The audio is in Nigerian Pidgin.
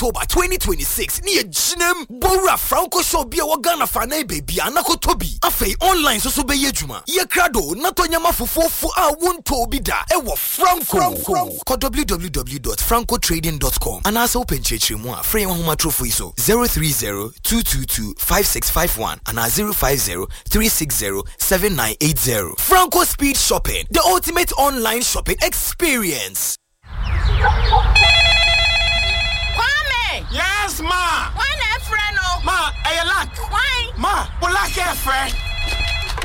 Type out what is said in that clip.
October 2026 near Jinem Bora Franco show be a Wagana Fane baby Anako Tobi. Afe online so be yejuma. Ye krado nato nyama fufu a won to bi da. Ewo Franco. Call www.francotrading.com and also open chechiri mu a free homa trophy so 030-222-5651 and 050-360-7980. Franco Speed Shopping, the ultimate online shopping experience. Kwame! Yes, ma! Why not friend? Ma, I lack. Why? Ma, we lack a friend.